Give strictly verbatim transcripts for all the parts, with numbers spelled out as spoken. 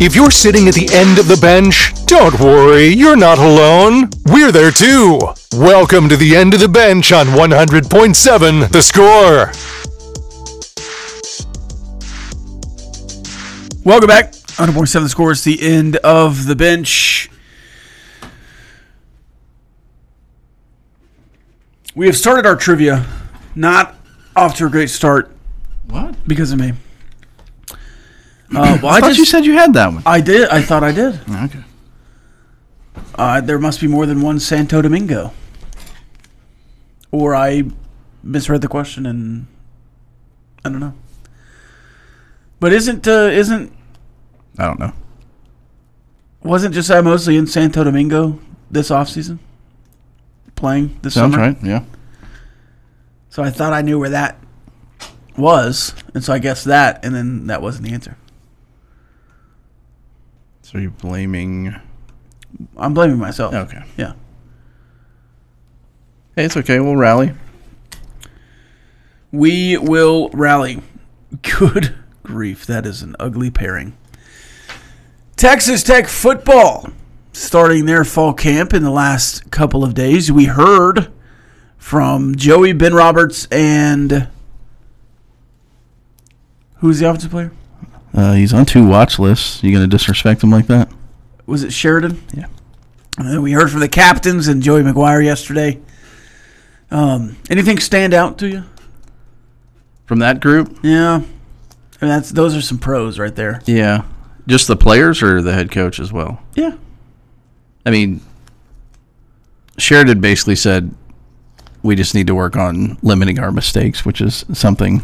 If you're sitting at the end of the bench, don't worry, you're not alone. We're there too. Welcome to the end of the bench on one hundred point seven The Score. Welcome back. one hundred point seven The Score is the end of the bench. We have started our trivia. Not off to a great start. What? Because of me. Uh, well, I, I thought just, you said you had that one. I did. I thought I did. Okay. Uh, there must be more than one Santo Domingo. Or I misread the question and I don't know. But isn't uh, isn't I don't know. Wasn't Josiah Mosley in Santo Domingo this offseason? Playing this Sounds summer? right, yeah. So I thought I knew where that was, and so I guessed that, and then that wasn't the answer. So you're blaming... I'm blaming myself. Okay. Yeah. Hey, it's okay. We'll rally. We will rally. Good grief. That is an ugly pairing. Texas Tech football starting their fall camp in the last couple of days. We heard from Joey Ben Roberts and... Who's the offensive player? Uh, he's on two watch lists. You going to disrespect him like that? Was it Sheridan? Yeah. And then we heard from the captains and Joey McGuire yesterday. Um, anything stand out to you? From that group? Yeah. I mean, that's those are some pros right there. Yeah. Just the players or the head coach as well? Yeah. I mean, Sheridan basically said, we just need to work on limiting our mistakes, which is something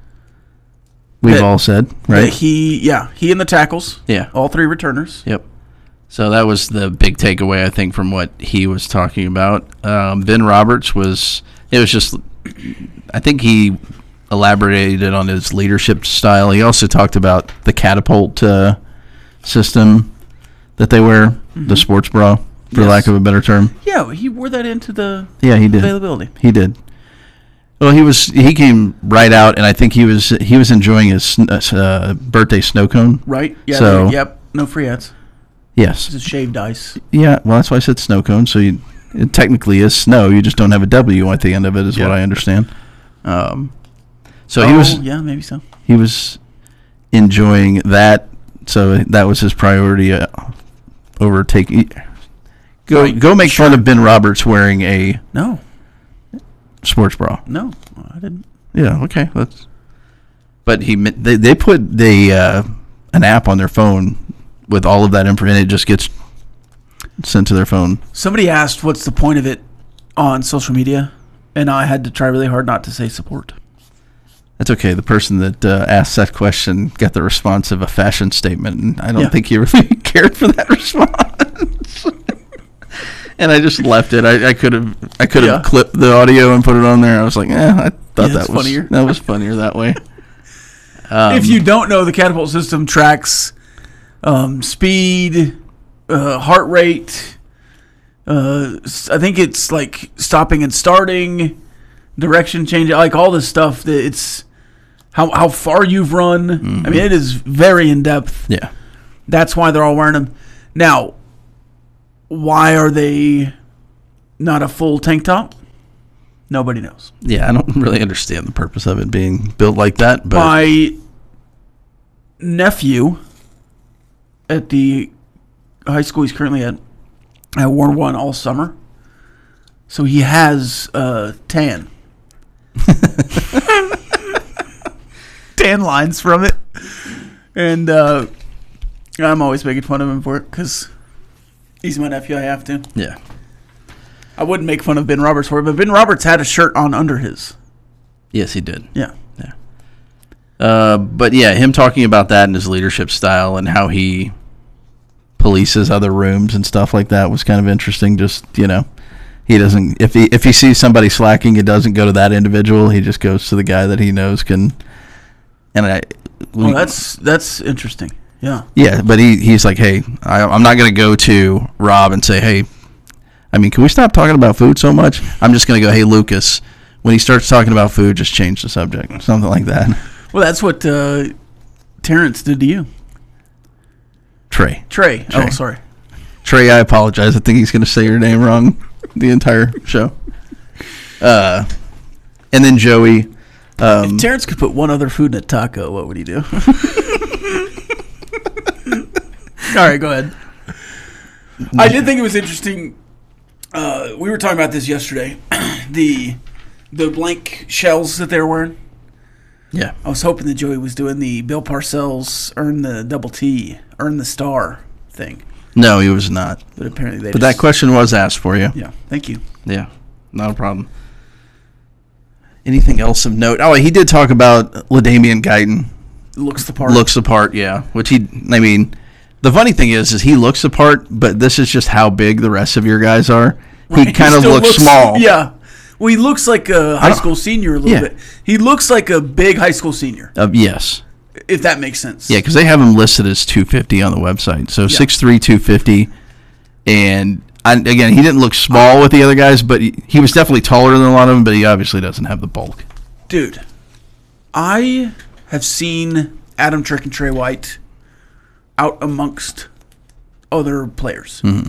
we've that, all said, right? He, yeah, he and the tackles. Yeah. All three returners. Yep. So that was the big takeaway, I think, from what he was talking about. Um, Ben Roberts was, it was just, I think he elaborated on his leadership style. He also talked about the catapult uh, system that they wear, mm-hmm. the sports bra, for yes. lack of a better term. Yeah, he wore that into the yeah, he did. availability. He did. Well, he was he came right out, and I think he was he was enjoying his uh, birthday snow cone. Right. Yeah. So, yep. No free ads. Yes. It's shaved ice. Yeah. Well, that's why I said snow cone. So you, it technically is snow. You just don't have a W at the end of it, is yep. what I understand. Um. So oh, he was. Yeah, maybe so. He was enjoying that. So that was his priority uh, over taking. Go right. go make sure. fun of Ben Roberts wearing a no sports bra. No, I didn't. Yeah, okay. That's. But he they they put the uh, an app on their phone with all of that information. It just gets sent to their phone. Somebody asked, "What's the point of it on social media?" And I had to try really hard not to say support. That's okay. The person that uh, asked that question got the response of a fashion statement, and I don't yeah. think he really cared for that response. And I just left it. I could have I could have yeah. clipped the audio and put it on there. I was like, eh, I thought yeah, that was funnier. That was funnier that way. Um, if you don't know, the catapult system tracks um, speed, uh, heart rate. Uh, I think it's like stopping and starting, direction change, like all this stuff. That it's how how far you've run. Mm-hmm. I mean, it is very in depth. Yeah, that's why they're all wearing them now. Why are they not a full tank top? Nobody knows. Yeah, I don't really understand the purpose of it being built like that. But my nephew at the high school he's currently at, I wore one all summer. So he has uh, tan. tan lines from it. And uh, I'm always making fun of him for it because he's my nephew. I have to. Yeah. I wouldn't make fun of Ben Roberts for it, but Ben Roberts had a shirt on under his. Yes, he did. Yeah. Yeah. Uh, but, yeah, him talking about that and his leadership style and how he polices other rooms and stuff like that was kind of interesting. Just, you know, he doesn't – if he if he sees somebody slacking, it doesn't go to that individual. He just goes to the guy that he knows can – and I – Well, that's that's interesting. Yeah. Yeah, but he, he's like, hey, I, I'm not going to go to Rob and say, hey, I mean, can we stop talking about food so much? I'm just going to go, hey, Lucas, when he starts talking about food, just change the subject, something like that. Well, that's what uh, Terrence did to you. Trey. Trey. Trey. Oh, sorry. Trey, I apologize. I think he's going to say your name wrong the entire show. Uh, and then Joey. Um, if Terrence could put one other food in a taco, what would he do? All right, go ahead. I did think it was interesting. Uh, we were talking about this yesterday. the the blank shells that they were wearing. Yeah. I was hoping that Joey was doing the Bill Parcells earn the double T, earn the star thing. No, he was not. But apparently they But just, that question was asked for you. Yeah, thank you. Yeah, not a problem. Anything else of note? Oh, he did talk about LaDainian Guyton. Looks the part. Looks the part, yeah. Which he, I mean, the funny thing is, is he looks the part, but this is just how big the rest of your guys are. Right. He kind of still looks, small. Yeah. Well, he looks like a high school senior a little yeah. bit. He looks like a big high school senior. Uh, yes. If that makes sense. Yeah, because they have him listed as two fifty on the website. So yeah. six three, two fifty. And, I, again, he didn't look small with the other guys, but he, he was definitely taller than a lot of them, but he obviously doesn't have the bulk. Dude, I have seen Adam Trick and Trey White out amongst other players. Mm-hmm.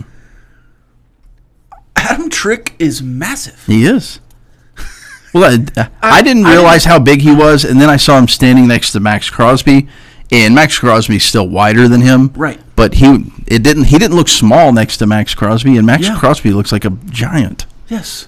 Adam Trick is massive. He is. Well, I, I didn't realize I, how big he was, and then I saw him standing next to Max Crosby, and Max Crosby's still wider than him. Right. But he it didn't he didn't look small next to Max Crosby, and Max yeah. Crosby looks like a giant. Yes.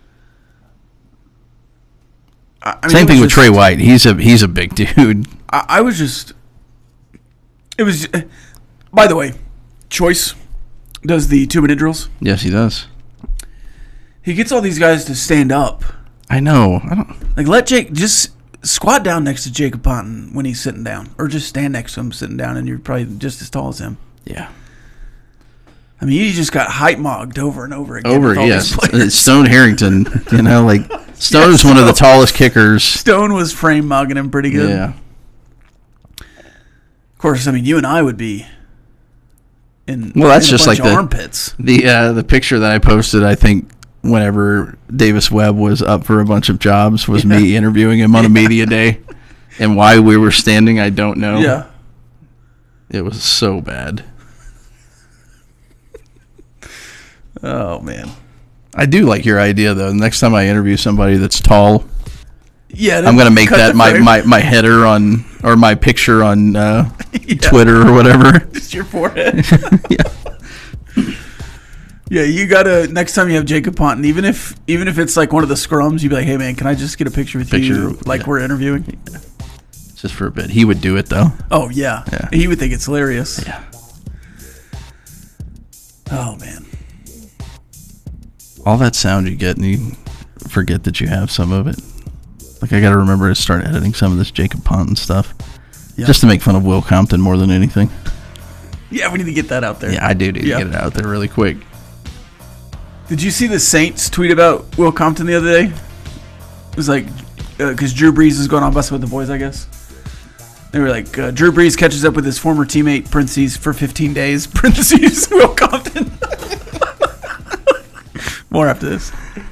I mean, Same thing with just, Trey White. He's a he's a big dude. I, I was just. It was. Uh, by the way, Choice does the two minute drills. Yes, he does. He gets all these guys to stand up. I know. I don't like let Jake just squat down next to Jacob Ponton when he's sitting down, or just stand next to him sitting down, and you're probably just as tall as him. Yeah. I mean, you just got hype mogged over and over again. Over, yes. Stone Harrington, you know, like Stone yeah, is one of the tallest kickers. Stone was frame mogging him pretty good. Yeah. Of course, I mean, you and I would be in. Well, that's in just like the armpits. The uh, the picture that I posted, I think, whenever Davis Webb was up for a bunch of jobs, was yeah. me interviewing him on a media day, and why we were standing, I don't know. Yeah. It was so bad. Oh, man. I do like your idea, though. Next time I interview somebody that's tall, yeah, I'm going to make that my, my, my header on, or my picture on uh, yeah. Twitter or whatever. Just your forehead. yeah. Yeah, you got to, next time you have Jacob Ponton, even if even if it's like one of the scrums, you'd be like, hey, man, can I just get a picture with picture, you like yeah. we're interviewing? Yeah. Just for a bit. He would do it, though. Oh, yeah. yeah. He would think it's hilarious. Yeah. Oh, man. All that sound you get, and you forget that you have some of it. Like, I got to remember to start editing some of this Jacob Ponton stuff. Yeah. Just to make fun of Will Compton more than anything. Yeah, we need to get that out there. Yeah, I do need yeah. to get it out there really quick. Did you see the Saints tweet about Will Compton the other day? It was like, because uh, Drew Brees is going on busting with the boys, I guess. They were like, uh, Drew Brees catches up with his former teammate, parentheses, for fifteen days, parentheses, Will Compton. More after this.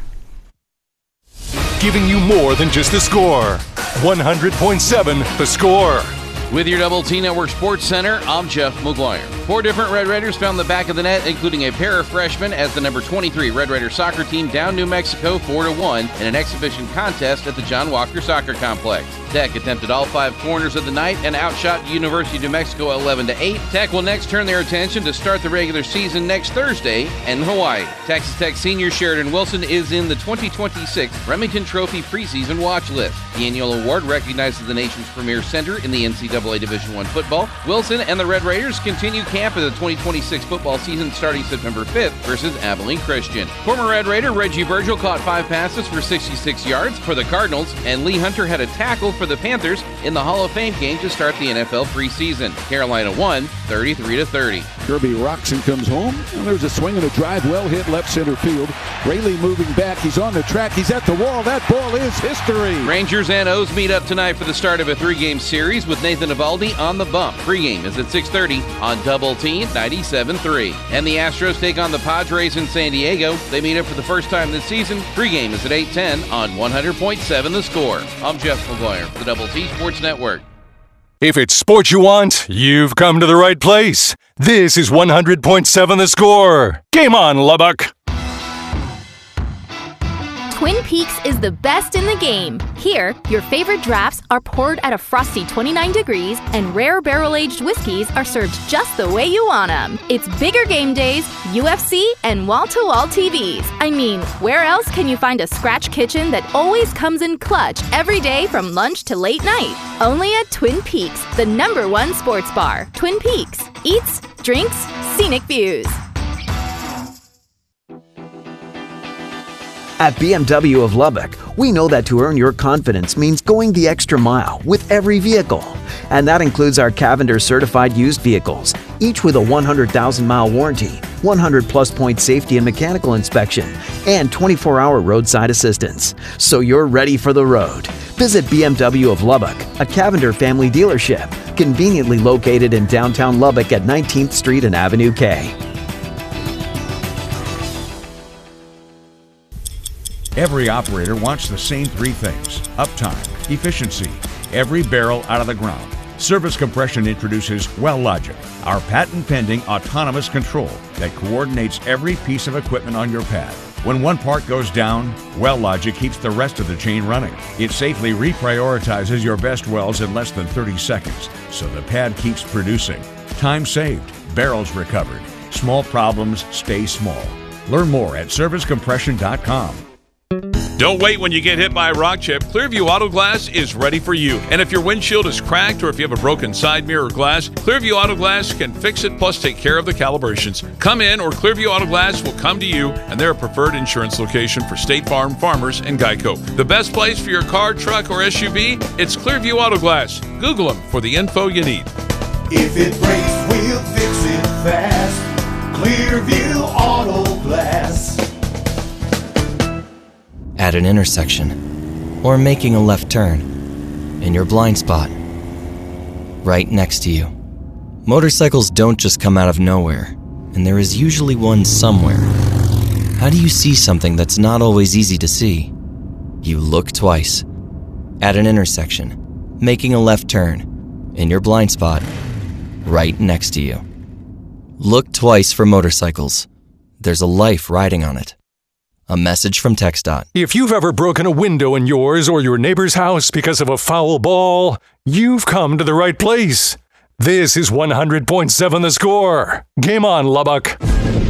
Giving you more than just the score. one hundred point seven The Score. With your Double T Network Sports Center, I'm Jeff McGuire. Four different Red Raiders found the back of the net, including a pair of freshmen as the number twenty-three Red Raider soccer team down New Mexico four to one in an exhibition contest at the John Walker Soccer Complex. Tech attempted all five corners of the night and outshot University of New Mexico eleven to eight. Tech will next turn their attention to start the regular season next Thursday in Hawaii. Texas Tech senior Sheridan Wilson is in the twenty twenty-six Remington Trophy preseason watch list. The annual award recognizes the nation's premier center in the N C double A Division I football. Wilson and the Red Raiders continue camp of the twenty twenty-six football season starting September fifth versus Abilene Christian. Former Red Raider Reggie Virgil caught five passes for sixty-six yards for the Cardinals, and Lee Hunter had a tackle for the Panthers in the Hall of Fame game to start the N F L preseason. Carolina won thirty-three to thirty. Kirby rocks and comes home, and there's a swing and a drive, well hit left center field. Rayleigh moving back, he's on the track, he's at the wall, that ball is history. Rangers and O's meet up tonight for the start of a three-game series with Nathan Eovaldi on the bump. Pre-game is at six thirty on Double T ninety-seven point three. And the Astros take on the Padres in San Diego. They meet up for the first time this season. Pre-game is at eight ten on one hundred point seven The Score. I'm Jeff McGuire, the Double T Sports Network. If it's sports you want, you've come to the right place. This is one hundred point seven The Score. Game on, Lubbock. Twin Peaks is the best in the game. Here, your favorite drafts are poured at a frosty twenty-nine degrees, and rare barrel-aged whiskeys are served just the way you want them. It's bigger game days, U F C, and wall-to-wall T Vs. I mean, where else can you find a scratch kitchen that always comes in clutch every day from lunch to late night? Only at Twin Peaks, the number one sports bar. Twin Peaks. Eats, drinks, scenic views. At B M W of Lubbock, we know that to earn your confidence means going the extra mile with every vehicle. And that includes our Cavender certified used vehicles, each with a one hundred thousand mile warranty, one hundred plus point safety and mechanical inspection, and twenty-four hour roadside assistance. So you're ready for the road. Visit B M W of Lubbock, a Cavender family dealership, conveniently located in downtown Lubbock at nineteenth Street and Avenue K. Every operator wants the same three things: uptime, efficiency, every barrel out of the ground. Service Compression introduces WellLogic, our patent-pending autonomous control that coordinates every piece of equipment on your pad. When one part goes down, WellLogic keeps the rest of the chain running. It safely reprioritizes your best wells in less than thirty seconds, so the pad keeps producing. Time saved, barrels recovered. Small problems stay small. Learn more at service compression dot com. Don't wait when you get hit by a rock chip. Clearview Auto Glass is ready for you. And if your windshield is cracked or if you have a broken side mirror or glass, Clearview Auto Glass can fix it plus take care of the calibrations. Come in or Clearview Auto Glass will come to you, and they're a preferred insurance location for State Farm, Farmers, and Geico. The best place for your car, truck, or S U V? It's Clearview Auto Glass. Google them for the info you need. If it breaks, we'll fix it fast. Clearview Auto Glass. At an intersection, or making a left turn, in your blind spot, right next to you. Motorcycles don't just come out of nowhere, and there is usually one somewhere. How do you see something that's not always easy to see? You look twice. At an intersection, making a left turn, in your blind spot, right next to you. Look twice for motorcycles. There's a life riding on it. A message from TxDOT. If you've ever broken a window in yours or your neighbor's house because of a foul ball, you've come to the right place. This is one hundred point seven The Score. Game on, Lubbock.